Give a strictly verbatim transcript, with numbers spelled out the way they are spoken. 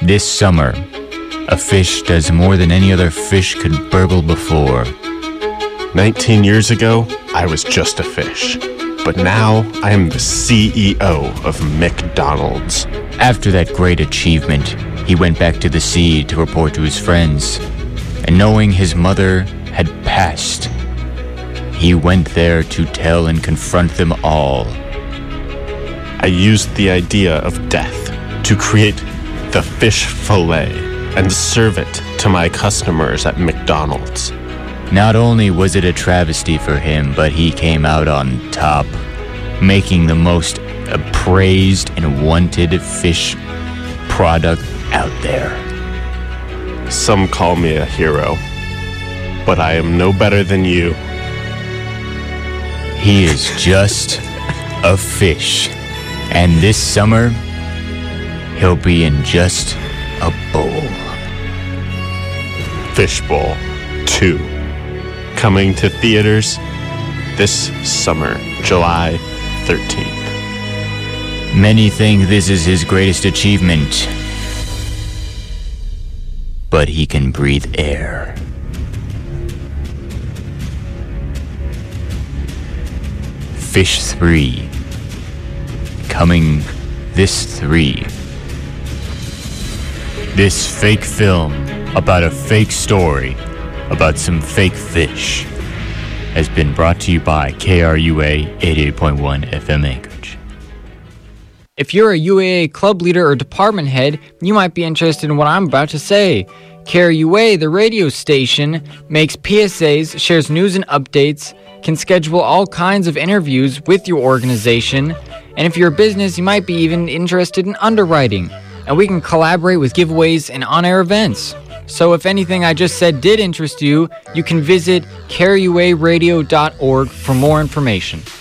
This summer, a fish does more than any other fish could burgle before. Nineteen years ago, I was just a fish. But now, I am the C E O of McDonald's. After that great achievement, he went back to the sea to report to his friends. And knowing his mother had passed, he went there to tell and confront them all. I used the idea of death to create the fish fillet and serve it to my customers at McDonald's. Not only was it a travesty for him, but he came out on top, making the most praised and wanted fish product out there. Some call me a hero, but I am no better than you. He is just a fish, and this summer, he'll be in just a bowl. Fishbowl two. Coming to theaters this summer, July thirteenth. Many think this is his greatest achievement, but he can breathe air. Fish three. Coming this three. This fake film about a fake story about some fake fish has been brought to you by K R U A eighty-eight point one F M Anchorage. If you're a U A A club leader or department head, you might be interested in what I'm about to say. K R U A, the radio station, makes P S As, shares news and updates, can schedule all kinds of interviews with your organization, and if you're a business, you might be even interested in underwriting, and we can collaborate with giveaways and on-air events. So if anything I just said did interest you, you can visit K R U A radio dot org for more information.